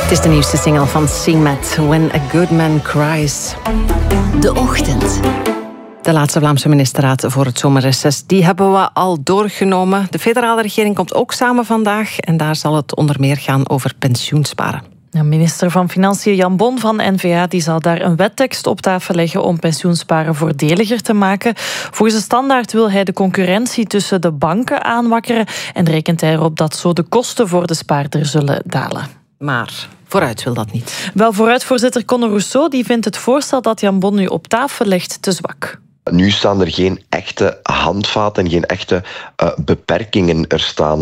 Het is de nieuwste single van C-Mat, When a Good Man Cries. De Ochtend. De laatste Vlaamse ministerraad voor het zomerreces, die hebben we al doorgenomen. De federale regering komt ook samen vandaag en daar zal het onder meer gaan over pensioensparen. De minister van Financiën Jan Bon van N-VA die zal daar een wettekst op tafel leggen om pensioensparen voordeliger te maken. Volgens de Standaard wil hij de concurrentie tussen de banken aanwakkeren en rekent hij erop dat zo de kosten voor de spaarder zullen dalen. Maar vooruit wil dat niet. Wel, vooruitvoorzitter Conor Rousseau die vindt het voorstel dat Jan Bon nu op tafel legt te zwak. Nu staan er geen echte handvaten, geen echte beperkingen. Er staan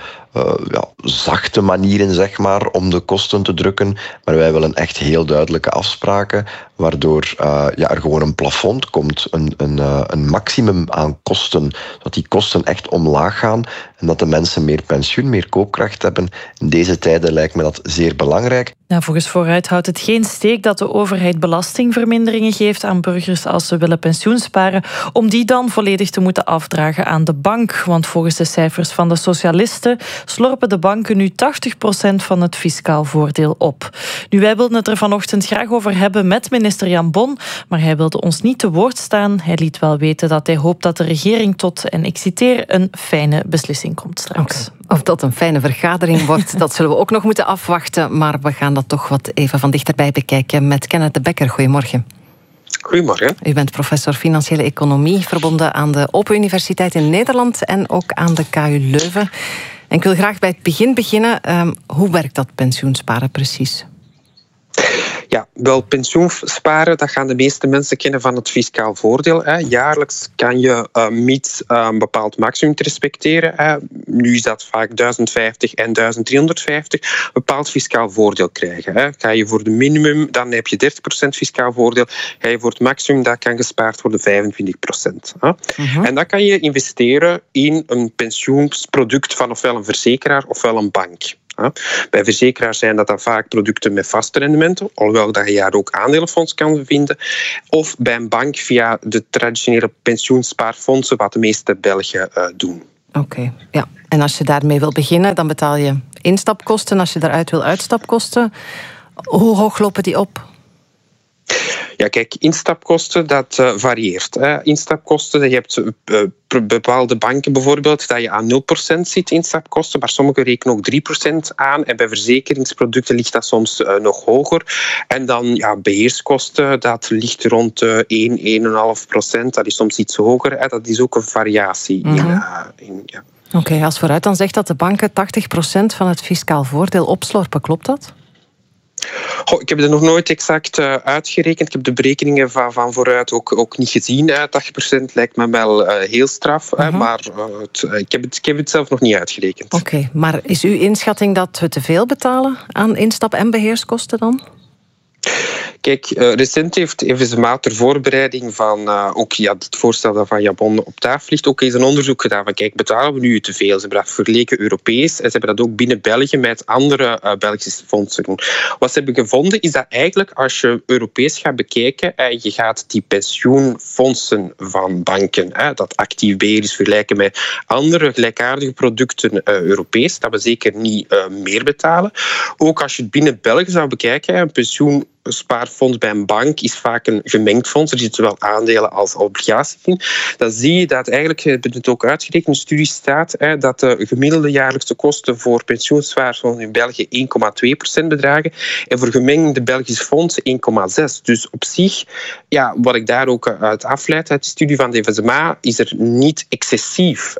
zachte manieren, zeg maar, om de kosten te drukken. Maar wij willen echt heel duidelijke afspraken, waardoor er gewoon een plafond komt, een maximum aan kosten. Dat die kosten echt omlaag gaan en dat de mensen meer pensioen, meer koopkracht hebben. In deze tijden lijkt me dat zeer belangrijk. Volgens Vooruit houdt het geen steek dat de overheid belastingverminderingen geeft aan burgers als ze willen pensioensparen, om die dan volledig te moeten afdragen aan de bank. Want volgens de cijfers van de socialisten slorpen de banken nu 80% van het fiscaal voordeel op. Nu, wij wilden het er vanochtend graag over hebben met minister Jan Bon, maar hij wilde ons niet te woord staan. Hij liet wel weten dat hij hoopt dat de regering tot, en ik citeer, een fijne beslissing komt straks. Okay. Of dat een fijne vergadering wordt, dat zullen we ook nog moeten afwachten. Maar we gaan dat toch wat even van dichterbij bekijken met Kenneth de Bekker. Goedemorgen. Goedemorgen. U bent professor financiële economie, verbonden aan de Open Universiteit in Nederland en ook aan de KU Leuven. En ik wil graag bij het begin beginnen. Hoe werkt dat pensioensparen precies? Ja, wel, pensioensparen, dat gaan de meeste mensen kennen van het fiscaal voordeel. Jaarlijks kan je, mits een bepaald maximum te respecteren, nu is dat vaak 1050 en 1350, bepaald fiscaal voordeel krijgen. Ga je voor de minimum, dan heb je 30% fiscaal voordeel. Ga je voor het maximum, dat kan gespaard worden 25%. En dan kan je investeren in een pensioensproduct van ofwel een verzekeraar ofwel een bank. Bij verzekeraars zijn dat dan vaak producten met vaste rendementen, alhoewel dat je daar ook aandelenfonds kan vinden. Of bij een bank via de traditionele pensioenspaarfondsen, wat de meeste Belgen doen. Oké, ja. En als je daarmee wil beginnen, dan betaal je instapkosten. Als je daaruit wil, uitstapkosten. Hoe hoog lopen die op? Ja, kijk, instapkosten, dat varieert. Instapkosten, je hebt bepaalde banken bijvoorbeeld dat je aan 0% zit instapkosten, maar sommigen rekenen ook 3% aan. En bij verzekeringsproducten ligt dat soms nog hoger. En dan beheerskosten, dat ligt rond 1,5%. Dat is soms iets hoger. Dat is ook een variatie. Oké, als Vooruit dan zegt dat de banken 80% van het fiscaal voordeel opslorpen, klopt dat? Ik heb het nog nooit exact uitgerekend. Ik heb de berekeningen van Vooruit ook niet gezien. 80% lijkt me wel heel straf, maar ik heb het zelf nog niet uitgerekend. Oké, maar is uw inschatting dat we te veel betalen aan instap- en beheerskosten dan? Kijk, recent heeft FSMA ter voorbereiding van het voorstel dat van Jan Bon op tafel ligt, ook eens een onderzoek gedaan van kijk, betalen we nu te veel? Ze hebben dat vergeleken Europees en ze hebben dat ook binnen België met andere Belgische fondsen doen. Wat ze hebben gevonden is dat eigenlijk als je Europees gaat bekijken, je gaat die pensioenfondsen van banken, dat actief beheer is, vergelijken met andere gelijkaardige producten Europees, dat we zeker niet meer betalen. Ook als je het binnen België zou bekijken, een pensioenspaarfonds bij een bank is vaak een gemengd fonds. Er zitten zowel aandelen als obligaties in. Dan zie je dat eigenlijk, ik heb het ook uitgerekend, in een studie staat dat de gemiddelde jaarlijkse kosten voor pensioenspaarfondsen in België 1,2% bedragen en voor gemengde Belgische fondsen 1,6%. Dus op zich, wat ik daar ook uit afleid uit de studie van de FSMA, is er niet excessief.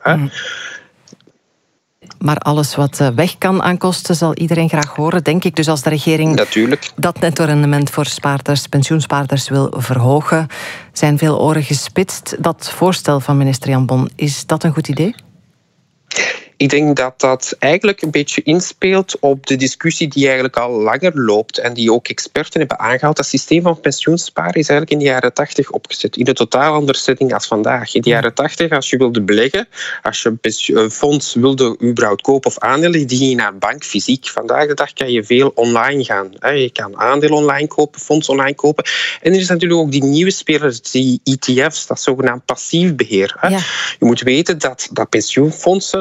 Maar alles wat weg kan aan kosten, zal iedereen graag horen, denk ik. Dus als de regering dat netto-rendement voor pensioenspaarders wil verhogen, zijn veel oren gespitst. Dat voorstel van minister Jan Bon, is dat een goed idee? Ik denk dat dat eigenlijk een beetje inspeelt op de discussie die eigenlijk al langer loopt en die ook experten hebben aangehaald. Dat systeem van pensioensparen is eigenlijk in de jaren 80 opgezet. In een totaal andere setting als vandaag. In de jaren 80, als je wilde beleggen, als je een fonds wilde überhaupt kopen of aandelen, die ging je naar een bank fysiek. Vandaag de dag kan je veel online gaan. Je kan aandelen online kopen, fonds online kopen. En er is natuurlijk ook die nieuwe speler, die ETF's, dat zogenaamd passief beheer. Ja. Je moet weten dat pensioenfondsen een vorm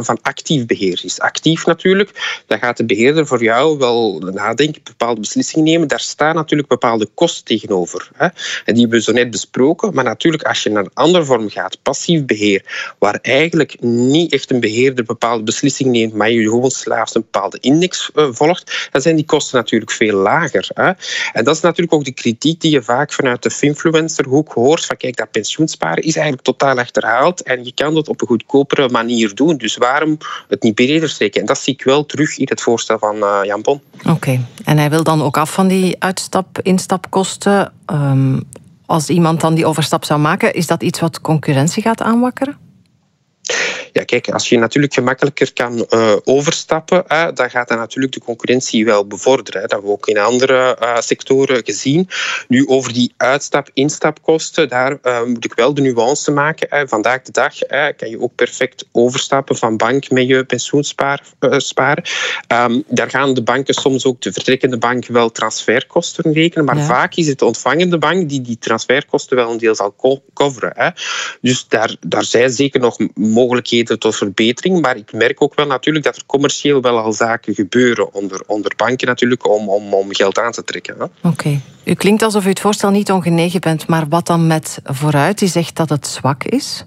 van actief beheer is. Actief natuurlijk, dan gaat de beheerder voor jou wel nadenken, bepaalde beslissingen nemen. Daar staan natuurlijk bepaalde kosten tegenover. Hè? En die hebben we zo net besproken. Maar natuurlijk, als je naar een andere vorm gaat, passief beheer, waar eigenlijk niet echt een beheerder bepaalde beslissingen neemt, maar je gewoon slaafs een bepaalde index volgt, dan zijn die kosten natuurlijk veel lager. Hè? En dat is natuurlijk ook de kritiek die je vaak vanuit de influencerhoek hoort, van kijk, dat pensioensparen is eigenlijk totaal achterhaald en je kan dat op een goedkopere manier doen. Dus waarom het niet breder steken? En dat zie ik wel terug in het voorstel van Jan Bon. Oké. En hij wil dan ook af van die instapkosten. Als iemand dan die overstap zou maken, is dat iets wat concurrentie gaat aanwakkeren? Ja, kijk, als je natuurlijk gemakkelijker kan overstappen, dan gaat dat natuurlijk de concurrentie wel bevorderen. Dat hebben we ook in andere sectoren gezien. Nu, over die instapkosten, daar moet ik wel de nuance maken. Vandaag de dag kan je ook perfect overstappen van bank met je pensioensparen. Daar gaan de banken soms ook, de vertrekkende bank, wel transferkosten rekenen, maar vaak is het de ontvangende bank die transferkosten wel een deel zal coveren. Dus daar zijn zeker nog mogelijkheden tot verbetering, maar ik merk ook wel natuurlijk dat er commercieel wel al zaken gebeuren onder banken natuurlijk om geld aan te trekken. Oké. U klinkt alsof u het voorstel niet ongenegen bent, maar wat dan met vooruit? Die zegt dat het zwak is?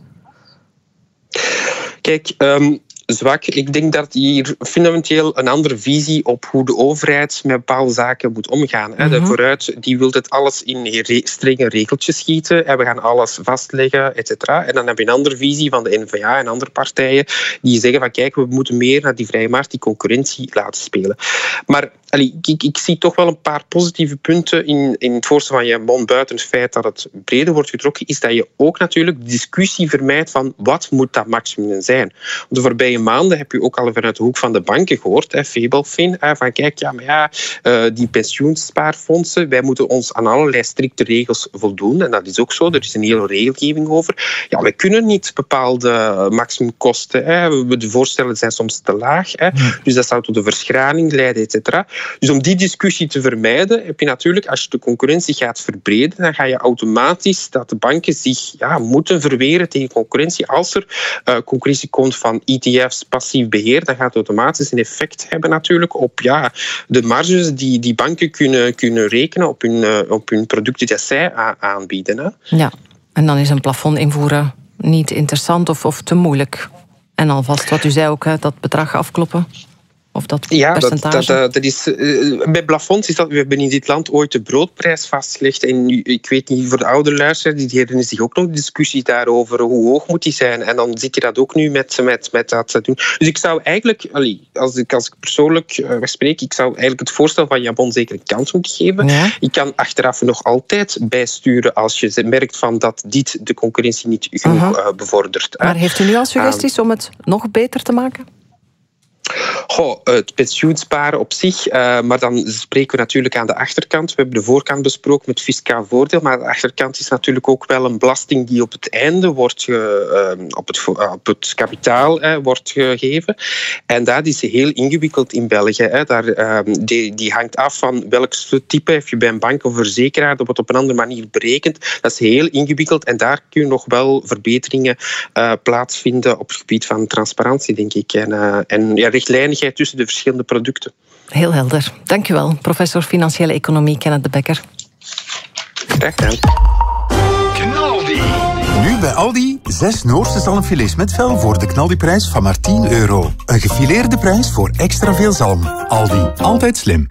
Kijk, zwak. Ik denk dat hier fundamenteel een andere visie op hoe de overheid met bepaalde zaken moet omgaan. De vooruit die wil het alles in strenge regeltjes schieten en we gaan alles vastleggen, et cetera. En dan heb je een andere visie van de N-VA en andere partijen die zeggen van kijk, we moeten meer naar die vrije markt, die concurrentie laten spelen. Maar ik zie toch wel een paar positieve punten in het voorstel van Jan Bon, buiten het feit dat het breder wordt getrokken, is dat je ook natuurlijk de discussie vermijdt van wat moet dat maximum zijn. De voorbije maanden heb je ook al vanuit de hoek van de banken gehoord, Febelfin, van kijk, die pensioenspaarfondsen, wij moeten ons aan allerlei strikte regels voldoen. En dat is ook zo, er is een hele regelgeving over. Ja, wij kunnen niet bepaalde maximumkosten. De voorstellen zijn soms te laag. Dus dat zou tot een verschraling leiden, et cetera. Dus om die discussie te vermijden, heb je natuurlijk, als je de concurrentie gaat verbreden, dan ga je automatisch dat de banken zich moeten verweren tegen concurrentie. Als er concurrentie komt van ETF's, passief beheer, dan gaat het automatisch een effect hebben natuurlijk op de marges die banken kunnen rekenen op hun producten die zij aanbieden. Hè. Ja, en dan is een plafond invoeren niet interessant of te moeilijk. En alvast wat u zei ook, dat bedrag afkloppen. Of dat percentage? Dat is, bij plafonds is dat, we hebben in dit land ooit de broodprijs vastgelegd. En nu, ik weet niet, voor de oude luisteraars, die herinneren zich ook nog discussies daarover. Hoe hoog moet die zijn? En dan zit je dat ook nu met dat doen. Dus ik zou eigenlijk, als ik persoonlijk spreek, ik zou eigenlijk het voorstel van Jan Bon zeker een kans moeten geven. Ja. Je kan achteraf nog altijd bijsturen als je merkt van dat dit de concurrentie niet genoeg bevordert. Maar heeft u nu al suggesties om het nog beter te maken? Het pensioensparen op zich, maar dan spreken we natuurlijk aan de achterkant. We hebben de voorkant besproken met fiscaal voordeel, maar de achterkant is natuurlijk ook wel een belasting die op het einde wordt op het kapitaal wordt gegeven. En dat is heel ingewikkeld in België. Die hangt af van welk type heb je bij een bank of verzekeraar. Dat wordt op een andere manier berekend. Dat is heel ingewikkeld en daar kun je nog wel verbeteringen plaatsvinden op het gebied van transparantie, denk ik. En rechtlijnigheid tussen de verschillende producten. Heel helder. Dank u wel, professor Financiële Economie Kenneth De Bekker. Graag gedaan. Knaldi. Nu bij Aldi 6 Noorse zalmfilets met vel voor de knaldiprijs van maar €10. Een gefileerde prijs voor extra veel zalm. Aldi, altijd slim.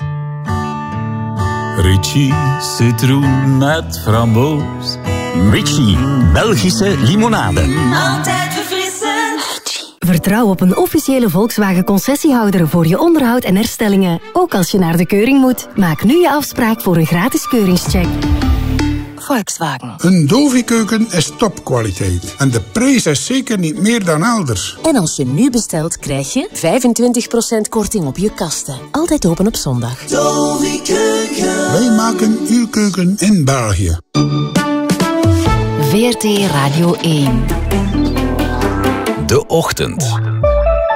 Ritchie citroen met framboos. Ritchie, Belgische limonade. Altijd verfrissend. Vertrouw op een officiële Volkswagen-concessiehouder voor je onderhoud en herstellingen. Ook als je naar de keuring moet. Maak nu je afspraak voor een gratis keuringscheck. Volkswagen. Een Dovi-keuken is topkwaliteit. En de prijs is zeker niet meer dan elders. En als je nu bestelt, krijg je 25% korting op je kasten. Altijd open op zondag. Dovi-keuken. Wij maken uw keuken in België. VRT Radio 1. De Ochtend.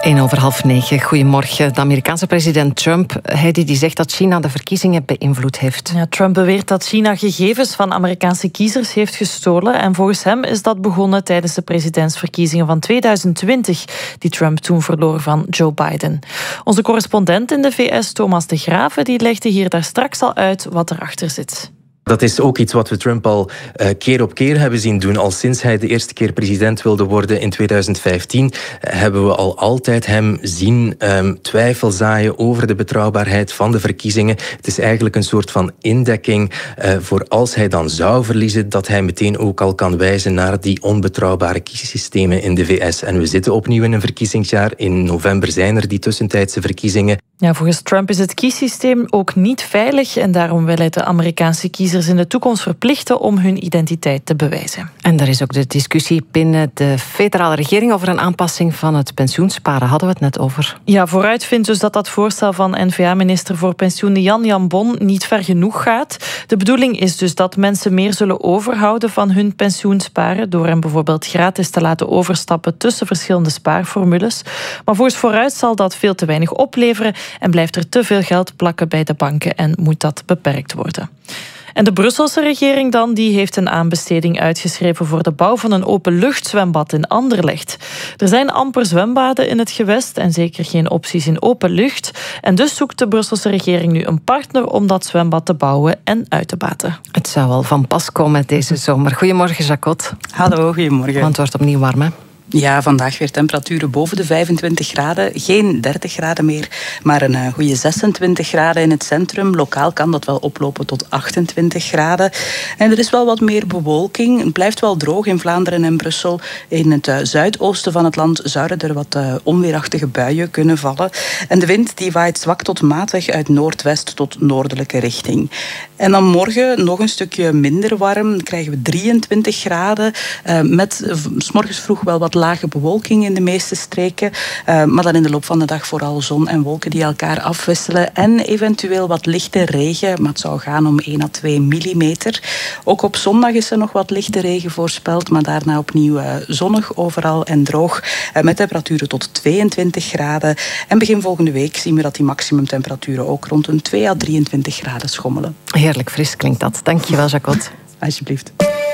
9:01. Goedemorgen. De Amerikaanse president Trump, die zegt dat China de verkiezingen beïnvloed heeft. Ja, Trump beweert dat China gegevens van Amerikaanse kiezers heeft gestolen. En volgens hem is dat begonnen tijdens de presidentsverkiezingen van 2020, die Trump toen verloor van Joe Biden. Onze correspondent in de VS, Thomas de Graeve, die legde hier daar straks al uit wat erachter zit. Dat is ook iets wat we Trump al keer op keer hebben zien doen. Al sinds hij de eerste keer president wilde worden in 2015... hebben we al altijd hem zien twijfel zaaien over de betrouwbaarheid van de verkiezingen. Het is eigenlijk een soort van indekking voor als hij dan zou verliezen, dat hij meteen ook al kan wijzen naar die onbetrouwbare kiesystemen in de VS. En we zitten opnieuw in een verkiezingsjaar. In november zijn er die tussentijdse verkiezingen. Ja, volgens Trump is het kiesysteem ook niet veilig en daarom wil hij de Amerikaanse kiezers in de toekomst verplichten om hun identiteit te bewijzen. En er is ook de discussie binnen de federale regering over een aanpassing van het pensioensparen. Hadden we het net over. Ja, vooruit vindt dus dat voorstel van N-VA-minister voor Pensioenen Jan Bon niet ver genoeg gaat. De bedoeling is dus dat mensen meer zullen overhouden van hun pensioensparen door hen bijvoorbeeld gratis te laten overstappen tussen verschillende spaarformules. Maar volgens Vooruit zal dat veel te weinig opleveren en blijft er te veel geld plakken bij de banken en moet dat beperkt worden. En de Brusselse regering dan, die heeft een aanbesteding uitgeschreven voor de bouw van een openluchtzwembad in Anderlecht. Er zijn amper zwembaden in het gewest en zeker geen opties in open lucht. En dus zoekt de Brusselse regering nu een partner om dat zwembad te bouwen en uit te baten. Het zou wel van pas komen deze zomer. Goedemorgen, Jacot. Hallo, goedemorgen. Want het wordt opnieuw warm, hè? Ja, vandaag weer temperaturen boven de 25 graden. Geen 30 graden meer, maar een goede 26 graden in het centrum. Lokaal kan dat wel oplopen tot 28 graden. En er is wel wat meer bewolking. Het blijft wel droog in Vlaanderen en Brussel. In het zuidoosten van het land zouden er wat onweerachtige buien kunnen vallen. En de wind die waait zwak tot matig uit noordwest tot noordelijke richting. En dan morgen nog een stukje minder warm. Dan krijgen we 23 graden. Met 's morgens vroeg wel wat lage bewolking in de meeste streken. Maar dan in de loop van de dag vooral zon en wolken die elkaar afwisselen. En eventueel wat lichte regen. Maar het zou gaan om 1 à 2 millimeter. Ook op zondag is er nog wat lichte regen voorspeld. Maar daarna opnieuw zonnig overal en droog. Met temperaturen tot 22 graden. En begin volgende week zien we dat die maximumtemperaturen ook rond een 2 à 23 graden schommelen. Heerlijk fris klinkt dat. Dankjewel, Jacot. Alsjeblieft.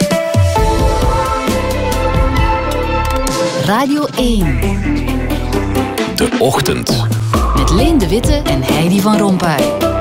Radio 1. De Ochtend. Met Leen de Witte en Heidi van Rompuy.